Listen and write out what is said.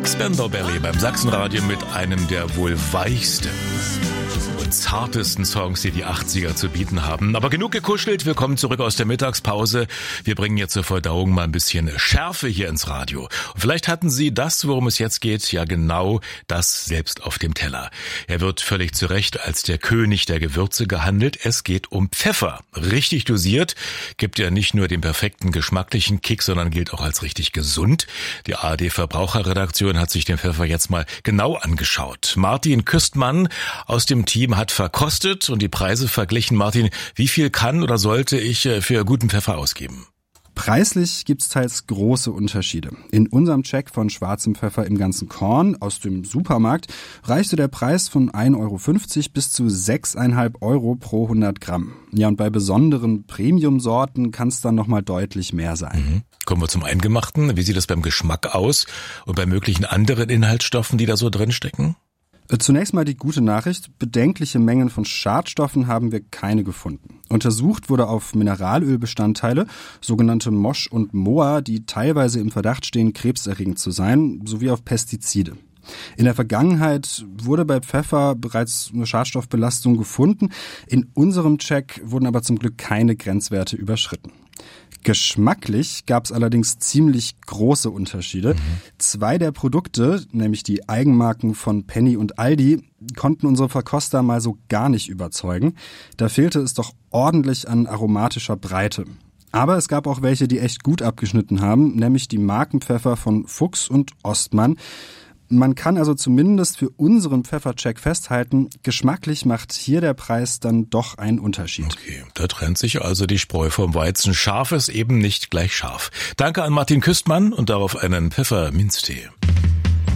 Spandau Ballet beim Sachsenradio mit einem der wohl weichsten und zartesten Songs, die die 80er zu bieten haben. Aber genug gekuschelt, wir kommen zurück aus der Mittagspause. Wir bringen jetzt zur Verdauung mal ein bisschen Schärfe hier ins Radio. Und vielleicht hatten Sie das, worum es jetzt geht, ja genau das selbst auf dem Teller. Er wird völlig zu Recht als der König der Gewürze gehandelt. Es geht um Pfeffer. Richtig dosiert gibt er nicht nur den perfekten geschmacklichen Kick, sondern gilt auch als richtig gesund. Die ARD-Verbraucherredaktion hat sich den Pfeffer jetzt mal genau angeschaut. Martin Küstmann aus dem Team hat verkostet und die Preise verglichen. Martin, wie viel kann oder sollte ich für guten Pfeffer ausgeben? Preislich gibt's teils große Unterschiede. In unserem Check von schwarzem Pfeffer im ganzen Korn aus dem Supermarkt reichte der Preis von 1,50 € bis zu 6,5 € pro 100 Gramm. Ja, und bei besonderen Premium-Sorten kann es dann nochmal deutlich mehr sein. Kommen wir zum Eingemachten. Wie sieht es beim Geschmack aus und bei möglichen anderen Inhaltsstoffen, die da so drin stecken? Zunächst mal die gute Nachricht. Bedenkliche Mengen von Schadstoffen haben wir keine gefunden. Untersucht wurde auf Mineralölbestandteile, sogenannte Mosch und Moa, die teilweise im Verdacht stehen, krebserregend zu sein, sowie auf Pestizide. In der Vergangenheit wurde bei Pfeffer bereits eine Schadstoffbelastung gefunden. In unserem Check wurden aber zum Glück keine Grenzwerte überschritten. Geschmacklich gab es allerdings ziemlich große Unterschiede. 2 der Produkte, nämlich die Eigenmarken von Penny und Aldi, konnten unsere Verkoster mal so gar nicht überzeugen. Da fehlte es doch ordentlich an aromatischer Breite. Aber es gab auch welche, die echt gut abgeschnitten haben, nämlich die Markenpfeffer von Fuchs und Ostmann. Man kann also zumindest für unseren Pfeffercheck festhalten, geschmacklich macht hier der Preis dann doch einen Unterschied. Okay, da trennt sich also die Spreu vom Weizen. Scharf ist eben nicht gleich scharf. Danke an Martin Küstmann und darauf einen Pfefferminztee.